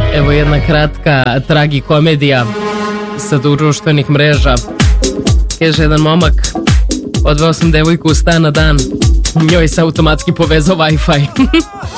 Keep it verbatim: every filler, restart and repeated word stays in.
Evo jedna kratka tragikomedija sa društvenih mreža. Kaže jedan momak, odveo sam devojku u stan na dan, njoj se automatski povezao Wi-Fi.